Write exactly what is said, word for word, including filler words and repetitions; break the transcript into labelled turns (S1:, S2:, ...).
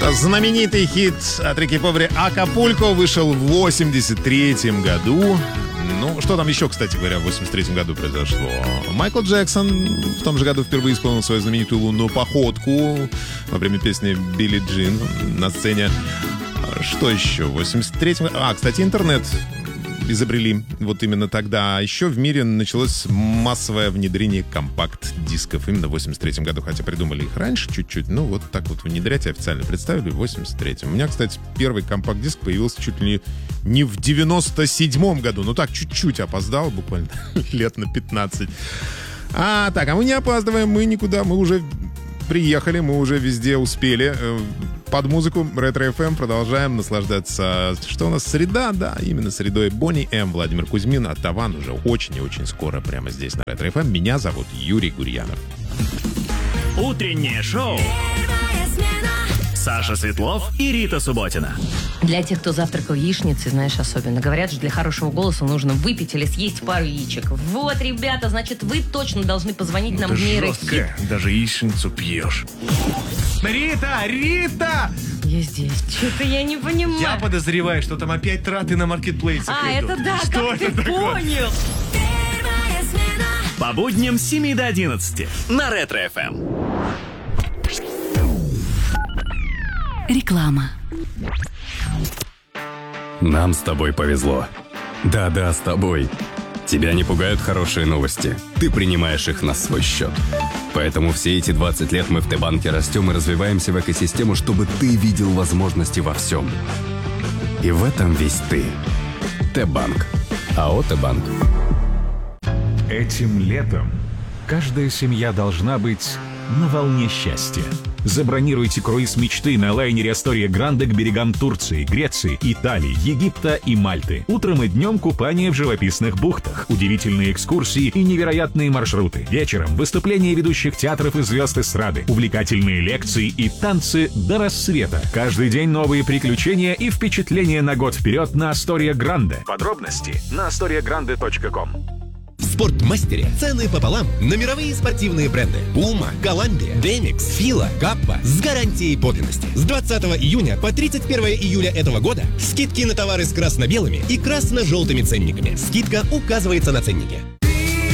S1: Знаменитый хит от Рики Повери «Акапулько» вышел в восемьдесят третьем году. Ну, что там еще, кстати говоря, в восемьдесят третьем году произошло? Майкл Джексон в том же году впервые исполнил свою знаменитую лунную походку во время песни «Билли Джин» на сцене. Что еще? В восемьдесят третьем году... А, кстати, интернет изобрели вот именно тогда. А еще в мире началось массовое внедрение компакт-дисков именно в восемьдесят третьем году. Хотя придумали их раньше чуть-чуть. Ну, вот так вот внедрять и официально представили в восемьдесят третьем. У меня, кстати, первый компакт-диск появился чуть ли не в девяносто седьмом году. Ну, так, чуть-чуть опоздал, буквально лет на пятнадцать. А, так, а мы не опаздываем, мы никуда, мы уже приехали, мы уже везде успели. Под музыку Ретро эф эм продолжаем наслаждаться. Что у нас? Среда, да, именно средой. Бонни М, Владимир Кузьмин, а Таван уже очень и очень скоро прямо здесь на Ретро эф эм. Меня зовут Юрий Гурьянов.
S2: Утреннее шоу. Саша Светлов и Рита Субботина.
S3: Для тех, кто завтракал яичницей, знаешь, особенно. Говорят же, для хорошего голоса нужно выпить или съесть пару яичек. Вот, ребята, значит, вы точно должны позвонить
S4: ну,
S3: нам в нейрохит.
S4: Жестко, даже яичницу пьешь. Рита, Рита!
S3: Я здесь. Что-то я не понимаю.
S4: Я подозреваю, что там опять траты на маркетплейсах
S3: А,
S4: идут.
S3: это да,
S4: что
S3: как
S4: это
S3: ты
S4: такое?
S3: понял?
S2: По будням с семи до одиннадцати на Ретро эф эм.
S5: Реклама.
S6: Нам с тобой повезло. Да-да, с тобой. Тебя не пугают хорошие новости. Ты принимаешь их на свой счет. Поэтому все эти двадцать лет мы в Т-банке растем и развиваемся в экосистему, чтобы ты видел возможности во всем. И в этом весь ты. Т-банк. АО Т-банк.
S7: Этим летом каждая семья должна быть на волне счастья. Забронируйте круиз мечты на лайнере Астория Гранде к берегам Турции, Греции, Италии, Египта и Мальты. Утром и днем купание в живописных бухтах, удивительные экскурсии и невероятные маршруты. Вечером выступления ведущих театров и звезд эстрады, увлекательные лекции и танцы до рассвета. Каждый день новые приключения и впечатления на год вперед на Астория Гранде. Подробности на астория гранде точка ком.
S8: В Спортмастере цены пополам на мировые спортивные бренды Puma, Columbia, Demix, Fila, Kappa с гарантией подлинности. С двадцатого июня по тридцать первое июля этого года скидки на товары с красно-белыми и красно-желтыми ценниками. Скидка указывается на ценнике.